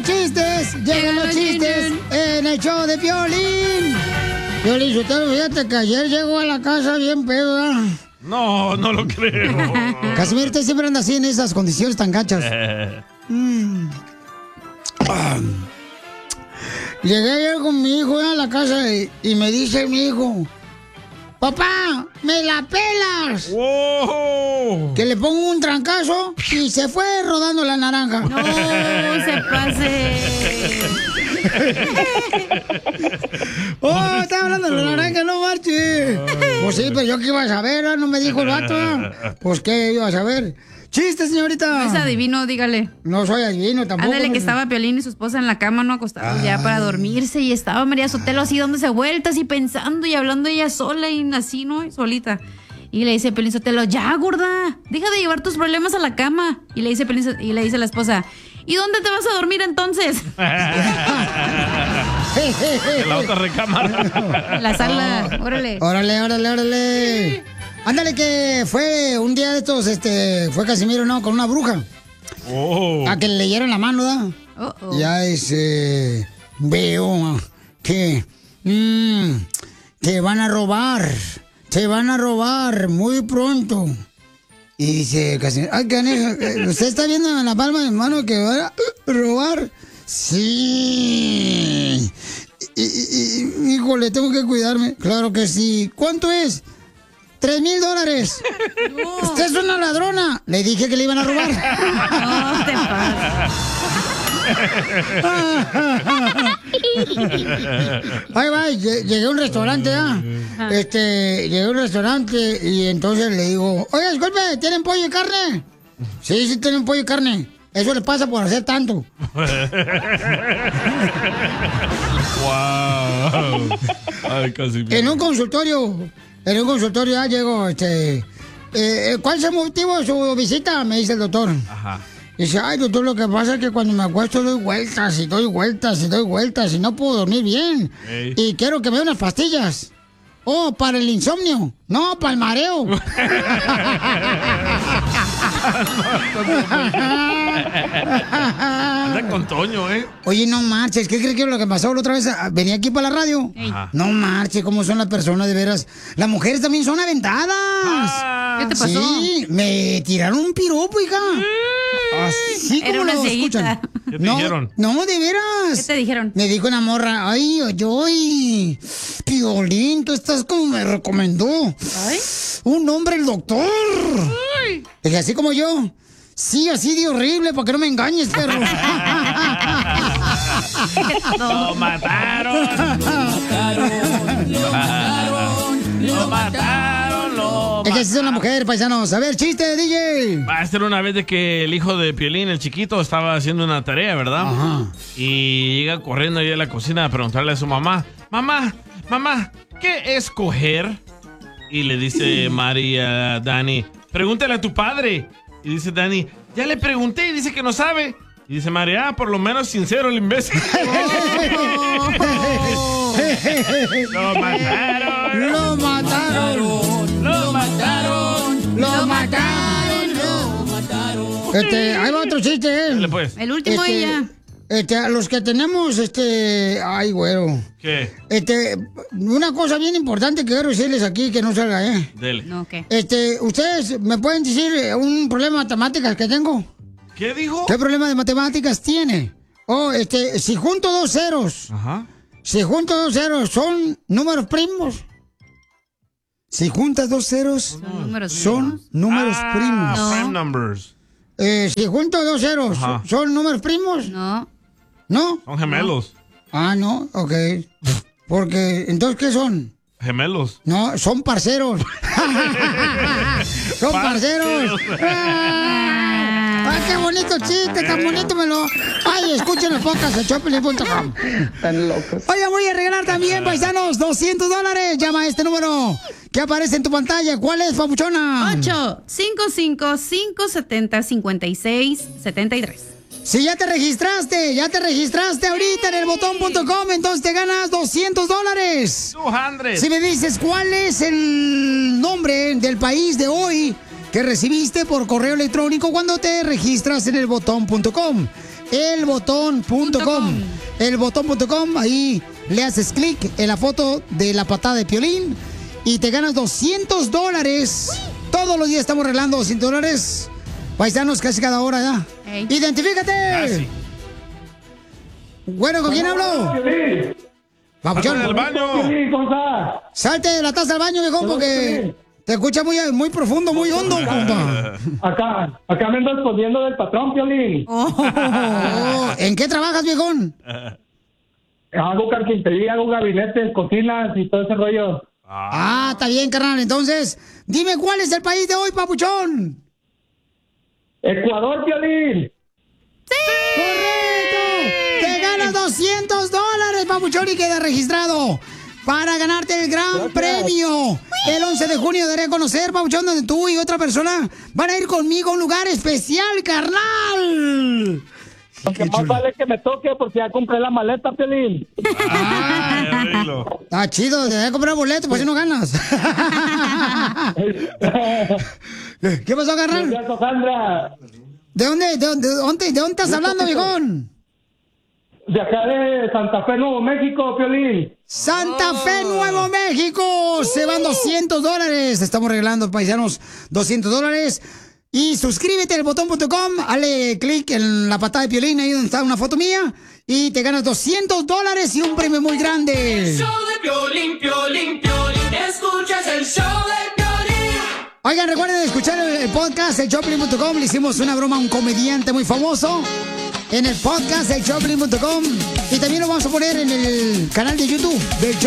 chistes! ¡Llegan los chistes en el show de Piolín! Piolín, usted fíjate que ayer llegó a la casa bien pedo, ¿verdad? No, no lo creo. Casimiro, usted siempre anda así en esas condiciones tan gachas. Llegué ayer con mi hijo a la casa y me dice mi hijo: ¡Papá, me la pelas! ¡Wow! Que le pongo un trancazo y se fue rodando la naranja. No, se pase. ¡Oh, estaba hablando de la naranja, no marche! Pues sí, pero yo qué iba a saber, no me dijo el vato. Pues qué iba a saber. ¡Chiste, señorita! No es adivino, dígale. No soy adivino tampoco. Ándale, que estaba Piolín y su esposa en la cama, no acostados ya para dormirse, y estaba María Sotelo así dándose vueltas y pensando y hablando ella sola y así, ¿no? Solita. Y le dice Piolín Sotelo: ya, gorda, deja de llevar tus problemas a la cama. Y le dice y le dice la esposa: ¿y dónde te vas a dormir entonces? En la otra recámara. En la sala, órale. Órale. Ándale, que fue un día de estos, fue Casimiro, ¿no? Con una bruja. Oh. A que le leyeron la mano, ¿verdad? Ya veo que te van a robar muy pronto. Y dice Casimiro: ay, caneja, ¿usted está viendo en la palma de mi mano que van a robar? Sí. Híjole, tengo que cuidarme. Claro que sí. ¿Cuánto es? $3,000. No. Usted es una ladrona. Le dije que le iban a robar. No te pases. Ahí va, llegué a un restaurante, llegué a un restaurante y entonces le digo: oye, disculpe, ¿tienen pollo y carne? Sí, tienen pollo y carne. Eso le pasa por hacer tanto. Wow. Ay, casi. En un consultorio ya llego, ¿cuál es el motivo de su visita? Me dice el doctor. Ajá. Dice: ay, doctor, lo que pasa es que cuando me acuesto doy vueltas y no puedo dormir bien. Hey. Y quiero que me dé unas pastillas. Oh, para el insomnio. No, para el mareo. Anda con Toño, ¿eh? Oye, no marches, ¿qué crees que es lo que pasó la otra vez? Venía aquí para la radio. Ajá. No marches, cómo son las personas, de veras. Las mujeres también son aventadas. ¿Qué te pasó? Sí, me tiraron un piropo, hija. Así Era como una lo cieguita. escuchan. ¿Qué te dijeron? No, de veras. ¿Qué te dijeron? Me dijo una morra: ay, Piolín, tú estás como me recomendó. Ay. Un hombre, el doctor. Ay. Dije: así como yo. Sí, así de horrible, para que no me engañes, perro. ¡Lo mataron! Es que así son las mujeres, paisanos. A ver, chiste, DJ. Va a ser una vez de que el hijo de Piolín, el chiquito, estaba haciendo una tarea, ¿verdad? Ajá. Y llega corriendo ahí a la cocina a preguntarle a su mamá: mamá, ¿qué es coger? Y le dice María a Dani: pregúntale a tu padre. Y dice Dani: ya le pregunté y dice que no sabe. Y dice María: por lo menos sincero el imbécil. ¡Lo mataron! ¡Lo mataron! ¡Lo mataron! ¡Lo mataron! Ahí va otro chiste, Dale, pues. El último ella. A los que tenemos, ay, güero. ¿Qué? Una cosa bien importante que quiero decirles aquí, que no salga, Dele. No, ¿qué? ¿Ustedes me pueden decir un problema de matemáticas que tengo? ¿Qué dijo? ¿Qué problema de matemáticas tiene? Si junto dos ceros. Ajá. Si junto dos ceros, ¿son números primos? Si juntas dos ceros, son números primos. No. Prime numbers. Si junto dos ceros, Ajá. ¿son números primos? No. ¿No? Son gemelos. Ah, no, ok. Porque, ¿entonces qué son? Gemelos. No, son parceros. Son parceros. ¡Ay, qué bonito chiste! ¡Tan bonito me lo! ¡Ay, escuchen el podcast de Choplin.com! Están locos. Oye, voy a regalar también, paisanos, $200. Llama a este número que aparece en tu pantalla. ¿Cuál es, papuchona? 855-570-5673. Si ya te registraste ahorita en el botón.com, entonces te ganas $200. 200. Si me dices cuál es el nombre del país de hoy que recibiste por correo electrónico cuando te registras en el botón.com. elbotón.com. Elbotón.com, ahí le haces clic en la foto de la patada de Piolín y te ganas $200. Todos los días estamos regalando $200. Paisanos, casi cada hora ya. Ey. ¡Identifícate! Casi. Bueno, ¿con quién hablo? Papuchón. ¡Del baño! Salte de la taza al baño, viejo, porque te escucha muy profundo, muy hondo, compa. Acá me ando escondiendo del patrón, Piolín. ¿En qué trabajas, viejón? Hago carpintería, hago gabinetes, cocinas y todo ese rollo. Ah, está bien, carnal. Entonces, dime cuál es el país de hoy, papuchón. Ecuador, Piolín. ¡Correcto! ¡Te ganas $200, papuchón, y queda registrado para ganarte el gran premio! El 11 de junio daré a conocer, papuchón, donde tú y otra persona van a ir conmigo a un lugar especial, carnal. Porque más vale que me toque porque ya compré la maleta, Piolín. Está chido, te voy a comprar boleto, pues si no ganas. ¿Qué pasó, carnal? Sandra. ¿De dónde estás hablando, viejón? De acá de Santa Fe, Nuevo México, Piolín. Santa Fe, Nuevo México. Se van $200. Estamos regalando, paisanos, $200. Y suscríbete al botón.com, dale clic en la patada de Piolín, ahí donde está una foto mía, y te ganas $200 y un premio muy grande. El show de Piolín, Piolín, Piolín, escuchas el show de Piolín. Oigan, recuerden escuchar el podcast, el showpiolín.com. Le hicimos una broma a un comediante muy famoso en el podcast, el showpiolín.com. Y también lo vamos a poner en el canal de YouTube del